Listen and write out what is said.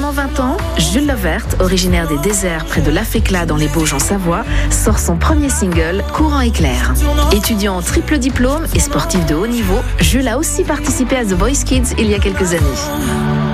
seulement 20 ans, Jules Lovert, originaire des déserts près de La Fécla dans les Bauges en Savoie, sort son premier single, Courant éclair. Étudiant en triple diplôme et sportif de haut niveau, Jules a aussi participé à The Voice Kids il y a quelques années.